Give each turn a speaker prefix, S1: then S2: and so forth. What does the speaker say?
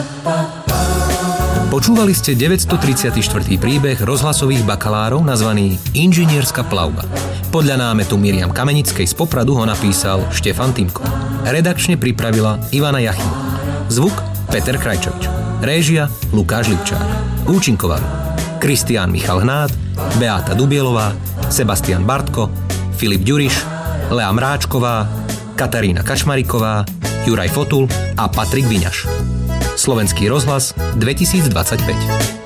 S1: Počúvali ste 934. príbeh rozhlasových bakalárov nazvaný Inžinierska plavba. Podľa námetu Miriam Kamenickej z Popradu ho napísal Štefan Timko. Redakčne pripravila Ivana Jachimová. Zvuk Peter Krajčovič. Réžia Lukáš Lipčák. Účinkovali Kristián Michal Hnát, Beáta Dubielová, Sebastian Bartko, Filip Ďuriš, Lea Mráčková, Katarína Kačmariková, Juraj Fotul a Patrik Viňaš. Slovenský rozhlas 2025.